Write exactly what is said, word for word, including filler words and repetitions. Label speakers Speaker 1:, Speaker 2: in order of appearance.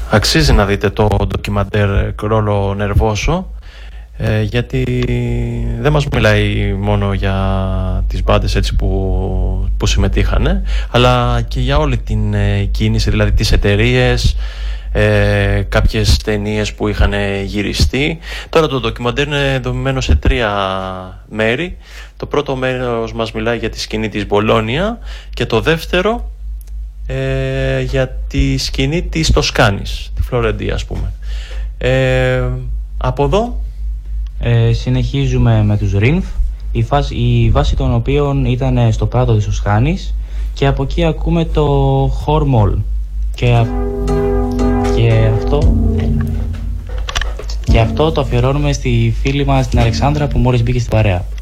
Speaker 1: Αξίζει να δείτε το ντοκιμαντέρ Κρόλο Νερβόσο, ε, γιατί δεν μας μιλάει μόνο για τις μπάντες έτσι που, που συμμετείχανε, αλλά και για όλη την ε, κίνηση, δηλαδή τις εταιρείες, ε, κάποιες ταινίες που είχαν γυριστεί. Τώρα το ντοκιμαντέρ είναι δομημένο σε τρία μέρη. Το πρώτο μέρος μας μιλάει για τη σκηνή της Μπολόνια και το δεύτερο ε, για τη σκηνή της Τοσκάνης, τη Φλωρεντία ας πούμε. Ε, από εδώ
Speaker 2: ε, συνεχίζουμε με τους Ρινφ, η, φάση, η βάση των οποίων ήταν στο Πράτο της Τοσκάνης, και από εκεί ακούμε το Χορμόλ και, και αυτό και αυτό το αφιερώνουμε στη φίλη μας την Αλεξάνδρα που μόλις μπήκε στην παρέα.